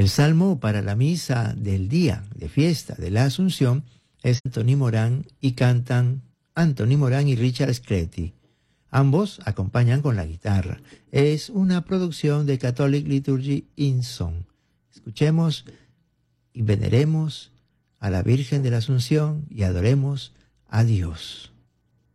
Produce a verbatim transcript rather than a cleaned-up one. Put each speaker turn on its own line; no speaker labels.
El salmo para la misa del día de fiesta de la Asunción es Anthony Morán y cantan Anthony Morán y Richard Scretti. Ambos acompañan con la guitarra. Es una producción de Catholic Liturgy in Song. Escuchemos y veneremos a la Virgen de la Asunción y adoremos a Dios.